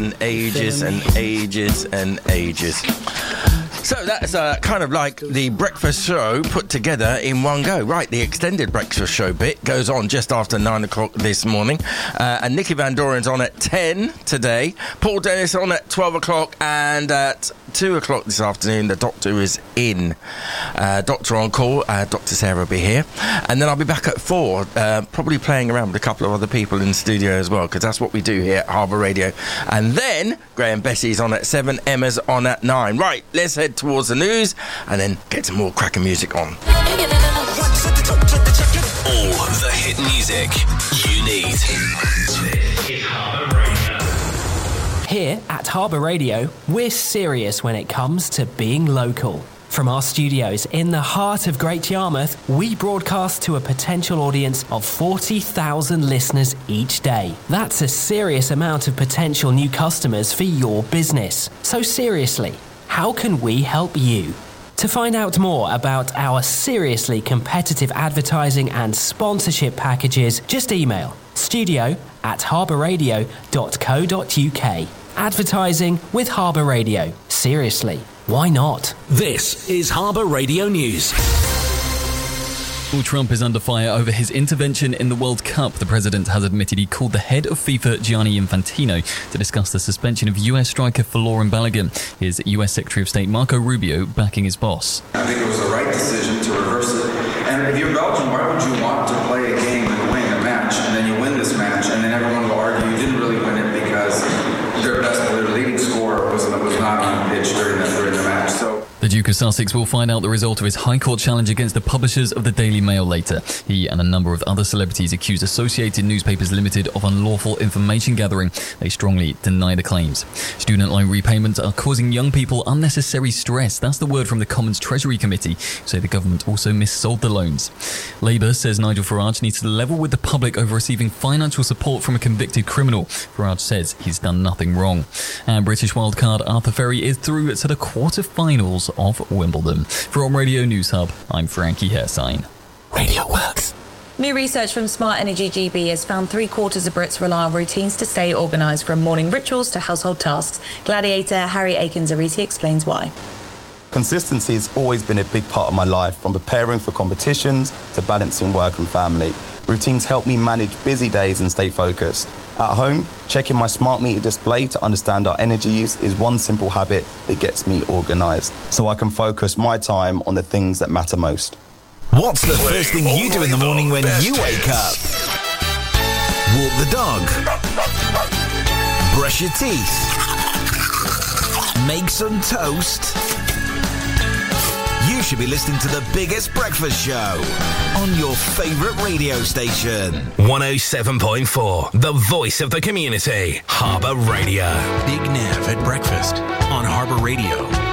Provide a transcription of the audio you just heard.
ages and ages and ages. So that's kind of like the breakfast show put together in one go. Right, the extended breakfast show bit goes on just after 9 o'clock this morning. And Nicky Van Doren's on at 10 today. Paul Dennis on at 12 o'clock. And at 2 o'clock this afternoon, the doctor is in. Doctor on call. Dr. Sarah will be here. And then I'll be back at 4, probably playing around with a couple of other people in the studio as well, because that's what we do here at Harbour Radio. And then Graham Bessie's on at 7, Emma's on at 9. Right, let's head towards the news and then get some more cracking music on. All the hit music you need. Here at Harbour Radio, we're serious when it comes to being local. From our studios in the heart of Great Yarmouth, we broadcast to a potential audience of 40,000 listeners each day. That's a serious amount of potential new customers for your business. So seriously, how can we help you? To find out more about our seriously competitive advertising and sponsorship packages, just email studio@harbourradio.co.uk. Advertising with Harbour Radio. Seriously, why not? This is Harbour Radio News. Donald Trump is under fire over his intervention in the World Cup. The president has admitted he called the head of FIFA, Gianni Infantino, to discuss the suspension of US striker Folarin Balogun. Here's US Secretary of State Marco Rubio backing his boss. I think it was the right decision to reverse it. And if you're Belgium, why would you want to play a game and win a match, and then you win this match, and then everyone will argue you didn't really win it because their leading scorer was not on the pitch during the match. So the Duke of Sussex will find out the result of his High Court challenge against the publishers of the Daily Mail later. He and a number of other celebrities accused Associated Newspapers Limited of unlawful information gathering. They strongly deny the claims. Student loan repayments are causing young people unnecessary stress. That's the word from the Commons Treasury Committee, who say the government also missold the loans. Labour says Nigel Farage needs to level with the public over receiving financial support from a convicted criminal. Farage says he's done nothing wrong. And British wildcard Arthur Ferry is through to the quarter-finals of Wimbledon. From Radio News Hub, I'm Frankie Hersign. Radio works. New research from Smart Energy GB has found 3/4 of Brits rely on routines to stay organised, from morning rituals to household tasks. Gladiator Harry Akins-Ariti explains why. Consistency has always been a big part of my life, from preparing for competitions to balancing work and family. Routines help me manage busy days and stay focused. At home, checking my smart meter display to understand our energy use is one simple habit that gets me organised, so I can focus my time on the things that matter most. What's the first thing you do in the morning when you wake up? Walk the dog. Brush your teeth. Make some toast. You should be listening to the biggest breakfast show on your favourite radio station. 107.4, the voice of the community. Harbour Radio. Big Nev at breakfast on Harbour Radio.